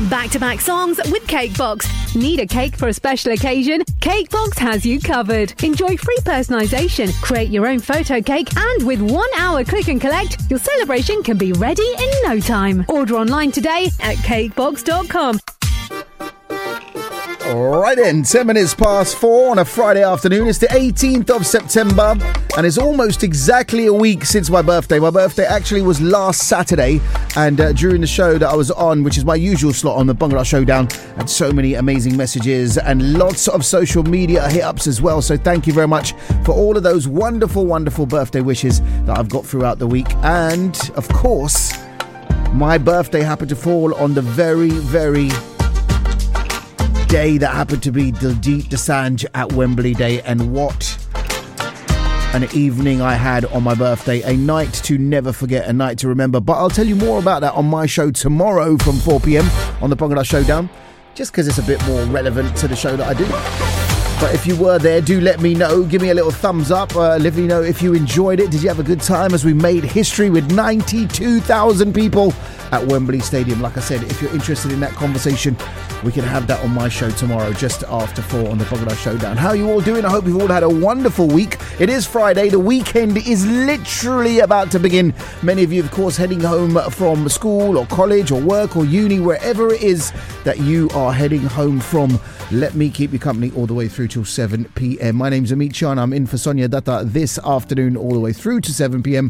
Back-to-back songs with Cakebox. Need a cake for a special occasion? Cakebox has you covered. Enjoy free personalisation, create your own photo cake, and with 1 hour click and collect, your celebration can be ready in no time. Order online today at cakebox.com. Alright then, 10 minutes past 4 on a Friday afternoon. It's the 18th of September and it's almost exactly a week since my birthday. My birthday actually was last Saturday, and during the show that I was on, which is my usual slot on the Bhangra Showdown, I had so many amazing messages and lots of social media hit-ups as well. So thank you very much for all of those wonderful, wonderful birthday wishes that I've got throughout the week. And of course, my birthday happened to fall on the very, very day that happened to be Diljit Dosanjh at Wembley Day, and what an evening I had on my birthday. A night to never forget, a night to remember. But I'll tell you more about that on my show tomorrow from 4 p.m. on the Bhangra Showdown, just because it's a bit more relevant to the show that I do. But if you were there, do let me know. Give me a little thumbs up. Let me know if you enjoyed it. Did you have a good time as we made history with 92,000 people at Wembley Stadium? Like I said, if you're interested in that conversation, we can have that on my show tomorrow just after 4 on the Bhangra Showdown. How are you all doing? I hope you've all had a wonderful week. It is Friday. The weekend is literally about to begin. Many of you, of course, heading home from school or college or work or uni, wherever it is that you are heading home from. Let me keep you company all the way through till 7 p.m. My name's Amit Chan. I'm in for Sonia Datta this afternoon all the way through to 7 p.m.